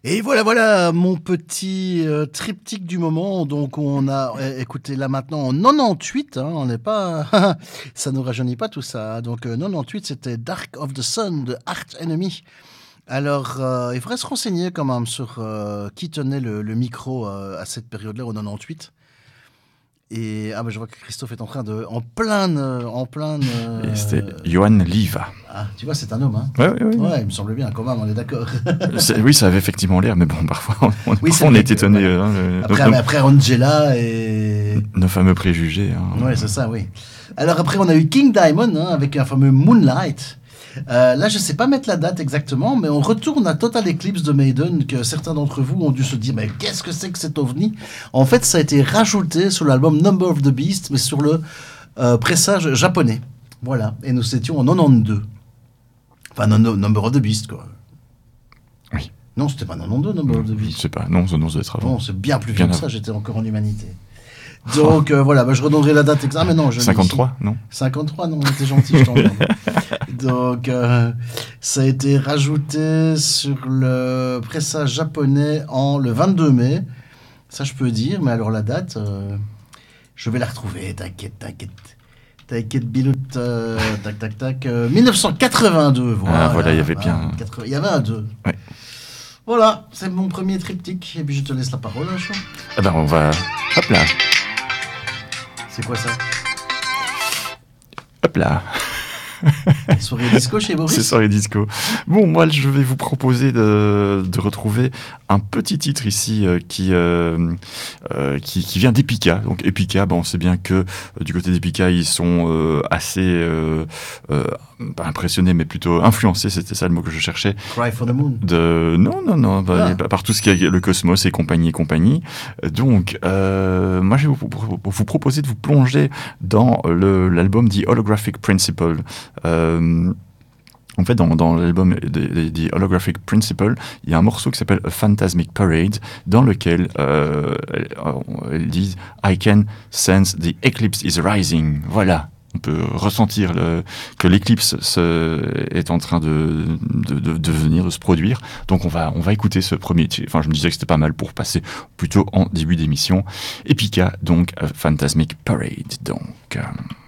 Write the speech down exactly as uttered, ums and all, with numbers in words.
Et voilà, voilà, mon petit euh, triptyque du moment. Donc, on a é- écouté là maintenant en quatre-vingt-dix-huit. Hein, on n'est pas, ça ne rajeunit pas tout ça. Donc, euh, quatre-vingt-dix-huit, c'était Dark of the Sun de Arch Enemy. Alors, euh, il faudrait se renseigner quand même sur euh, qui tenait le, le micro euh, à cette période-là, au quatre-vingt-dix-huit. Et ah, bah, je vois que Christophe est en train de, en plein, euh, en plein. Et c'était Johan Liva. Ah, tu vois, c'est un homme, hein. Ouais, ouais, ouais. Ouais, il me semble bien, quand même, on est d'accord. C'est- oui, ça avait effectivement l'air, mais bon, parfois, on, Oui, c'est on vrai est que, étonné. voilà. Hein, le- Après, nos, après Angela et. nos fameux préjugés. Hein. Ouais, c'est ça, oui. Alors après, on a eu King Diamond hein, avec un fameux Moonlight. Euh, là, je sais pas mettre la date exactement, mais on retourne à Total Eclipse de Maiden, que certains d'entre vous ont dû se dire, mais qu'est-ce que c'est que cet ovni? En fait, ça a été rajouté sur l'album Number of the Beast, mais sur le euh, pressage japonais. Voilà. Et nous étions en quatre-vingt-douze. Enfin, no, no, Number of the Beast, quoi. Oui. Non, c'était pas quatre-vingt-douze, Number of the Je ne Beast. sais pas. Non, ça doit être avant. Non, c'est bien plus Bien vieux que ça, avant. j'étais encore en humanité. Donc euh, voilà, bah, je redonnerai la date exacte. Ah, mais non, je l'ai cinquante-trois, ici. non cinquante-trois, non, t'es gentil, je t'emmerde. Donc euh, ça a été rajouté sur le pressage japonais en le vingt-deux mai. Ça, je peux dire, mais alors la date, euh, je vais la retrouver. T'inquiète, t'inquiète. T'inquiète, Bilout. Euh, tac, tac, tac. Euh, dix-neuf cent quatre-vingt-deux. Voilà, Ah, voilà, il y avait bien- Ah, quatre-vingts Il y avait un deux. Ouais. Voilà, c'est mon premier triptyque. Et puis je te laisse la parole, hein, Chou. Eh ben, on va. Hop là. C'est quoi ça? Hop là. Soirée disco chez Boris? C'est soirée disco. Bon, moi, je vais vous proposer de, de retrouver un petit titre ici euh, qui, euh, euh, qui qui vient d'Epica. Donc Epica, bon, on sait bien que euh, du côté d'Epica, ils sont euh, assez euh, euh, pas impressionnés, mais plutôt influencés. C'était ça le mot que je cherchais. Cry for the Moon. De non, non, non, bah, Ah. par tout ce qui est le cosmos et compagnie et compagnie. Donc, euh, moi, je vais vous, vous proposer de vous plonger dans le, l'album The Holographic Principle. Euh, en fait, dans, dans l'album The Holographic Principle, il y a un morceau qui s'appelle A Phantasmic Parade, dans lequel euh, elles, elles disent « I can sense the eclipse is rising ». Voilà. On peut ressentir le, que l'éclipse se, est en train de, de, de, de venir, de se produire. Donc on va, on va écouter ce premier. Enfin, je me disais que c'était pas mal pour passer plutôt en début d'émission. Epica, donc A Phantasmic Parade. Donc. Euh